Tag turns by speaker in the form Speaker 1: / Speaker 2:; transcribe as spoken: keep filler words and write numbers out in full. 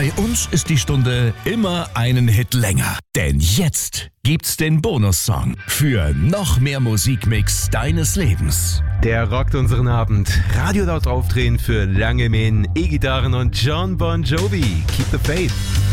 Speaker 1: Bei uns ist die Stunde immer einen Hit länger. Denn jetzt gibt's den Bonussong für noch mehr Musikmix deines Lebens.
Speaker 2: Der rockt unseren Abend. Radio laut aufdrehen für Lange Mähen, E-Gitarren und John Bon Jovi. Keep the Faith.